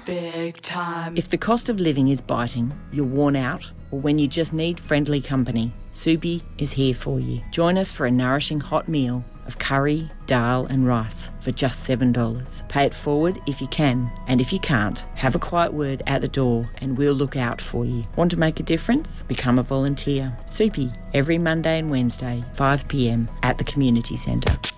Big time. If the cost of living is biting, you're worn out, or when you just need friendly company, Soupy is here for you. Join us for a nourishing hot meal of curry, dal and rice for just $7. Pay it forward if you can, and if you can't, have a quiet word at the door and we'll look out for you. Want to make a difference? Become a volunteer. Soupy, every Monday and Wednesday, 5 p.m at the community centre.